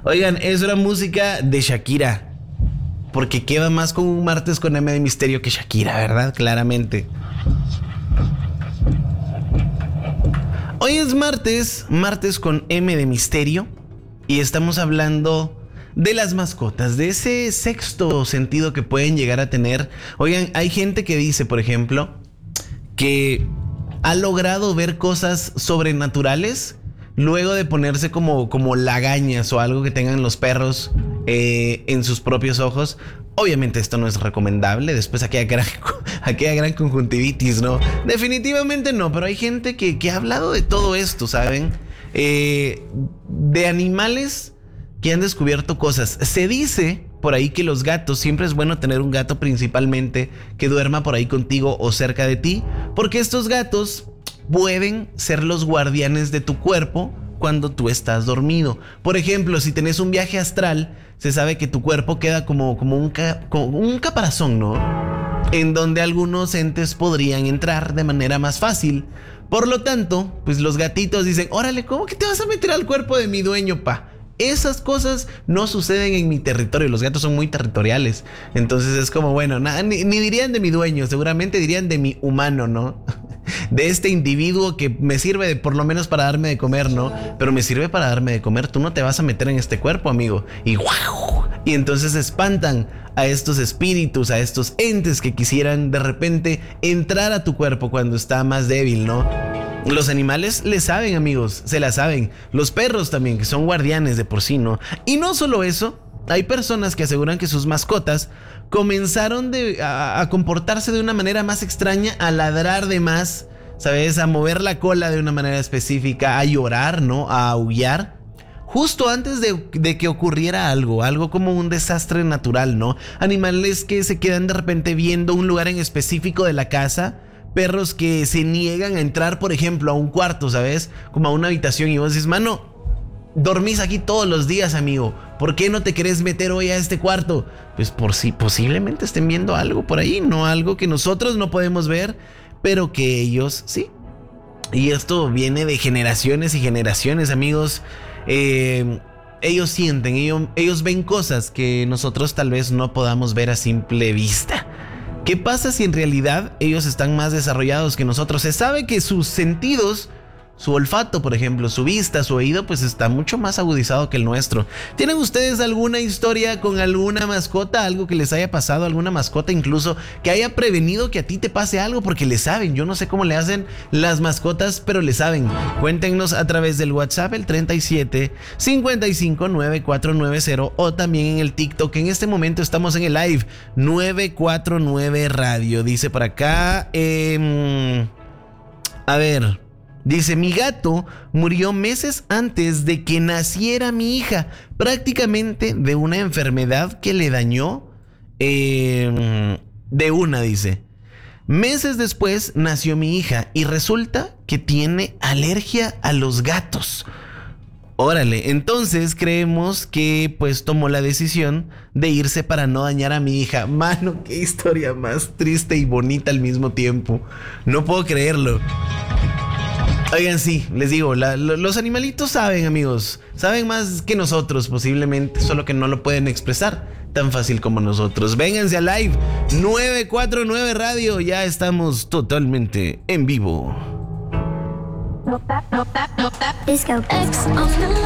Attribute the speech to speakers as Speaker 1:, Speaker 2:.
Speaker 1: Oigan, es una música de Shakira. Porque queda más con un martes con M de Misterio que Shakira, ¿verdad? Claramente. Hoy es martes con M de Misterio. Y estamos hablando de las mascotas, de ese sexto sentido que pueden llegar a tener. Oigan, hay gente que dice, por ejemplo, que ha logrado ver cosas sobrenaturales luego de ponerse como lagañas o algo que tengan los perros en sus propios ojos. Obviamente esto no es recomendable, después aquella gran conjuntivitis, ¿no? Definitivamente no, pero hay gente que ha hablado de todo esto, ¿saben? De animales que han descubierto cosas. Se dice por ahí que los gatos, siempre es bueno tener un gato principalmente que duerma por ahí contigo o cerca de ti, porque estos gatos pueden ser los guardianes de tu cuerpo cuando tú estás dormido. Por ejemplo, si tenés un viaje astral, se sabe que tu cuerpo queda como un caparazón, ¿no? En donde algunos entes podrían entrar de manera más fácil. Por lo tanto, pues los gatitos dicen, órale, ¿cómo que te vas a meter al cuerpo de mi dueño, pa? Esas cosas no suceden en mi territorio. Los gatos son muy territoriales. Entonces es como, bueno, ni dirían de mi dueño, seguramente dirían de mi humano, ¿no? De este individuo que me sirve por lo menos para darme de comer, ¿no? Pero me sirve para darme de comer. Tú no te vas a meter en este cuerpo, amigo. Y entonces espantan a estos espíritus, a estos entes que quisieran de repente entrar a tu cuerpo cuando está más débil, ¿no? Los animales le saben, amigos, se la saben. Los perros también, que son guardianes de por sí, ¿no? Y no solo eso, hay personas que aseguran que sus mascotas comenzaron a comportarse de una manera más extraña, a ladrar de más, ¿sabes? A mover la cola de una manera específica, a llorar, ¿no? A aullar, justo antes de que ocurriera algo como un desastre natural, ¿no? Animales que se quedan de repente viendo un lugar en específico de la casa. Perros que se niegan a entrar, por ejemplo, a un cuarto, ¿sabes? Como a una habitación, y vos dices, mano, dormís aquí todos los días, amigo. ¿Por qué no te querés meter hoy a este cuarto? Pues por si posiblemente estén viendo algo por ahí, ¿no? Algo que nosotros no podemos ver, pero que ellos sí. Y esto viene de generaciones y generaciones, amigos. Ellos sienten, ellos ven cosas que nosotros tal vez no podamos ver a simple vista. ¿Qué pasa si en realidad ellos están más desarrollados que nosotros? Se sabe que sus sentidos, su olfato, por ejemplo, su vista, su oído, pues está mucho más agudizado que el nuestro. ¿Tienen ustedes alguna historia con alguna mascota? Algo que les haya pasado, alguna mascota incluso que haya prevenido que a ti te pase algo, porque le saben. Yo no sé cómo le hacen las mascotas, pero le saben. Cuéntenos a través del WhatsApp, el 37 55 9490, o también en el TikTok. En este momento estamos en el live 949 Radio. Dice por acá, a ver. Dice, mi gato murió meses antes de que naciera mi hija, prácticamente de una enfermedad que le dañó dice. Meses después nació mi hija y resulta que tiene alergia a los gatos. Órale, entonces creemos que pues tomó la decisión de irse para no dañar a mi hija. Mano, qué historia más triste y bonita al mismo tiempo. No puedo creerlo. Oigan, sí, les digo, los animalitos saben, amigos. Saben más que nosotros posiblemente, solo que no lo pueden expresar tan fácil como nosotros. Vénganse a live 949 Radio, ya estamos totalmente en vivo.